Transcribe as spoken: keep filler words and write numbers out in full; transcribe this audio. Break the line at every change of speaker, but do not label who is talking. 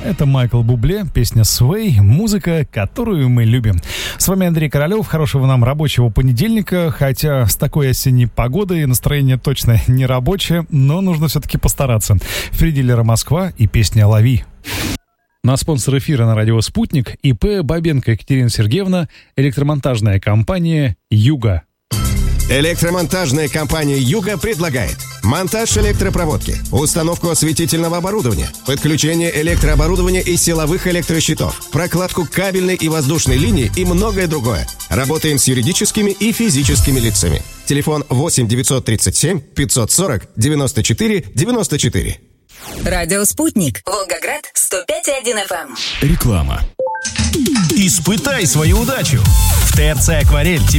Это Майкл Бубле, песня «Sway», музыка, которую мы любим. С вами Андрей Королёв, хорошего нам рабочего понедельника, хотя с такой осенней погодой настроение точно не рабочее, но нужно все-таки постараться. Впереди Лера Москва и песня «Лови». На спонсор эфира на радио «Спутник» ИП Бабенко Екатерина Сергеевна, электромонтажная компания «Юга».
Электромонтажная компания «Юга» предлагает монтаж электропроводки, установку осветительного оборудования, подключение электрооборудования и силовых электрощитов, прокладку кабельной и воздушной линии и многое другое. Работаем с юридическими и физическими лицами. Телефон восемь девятьсот тридцать семь пятьсот сорок девяносто четыре девяносто четыре.
Радио «Спутник». Волгоград, сто пять и один эф эм.
Реклама. Испытай свою удачу. В ТРЦ «Акварель»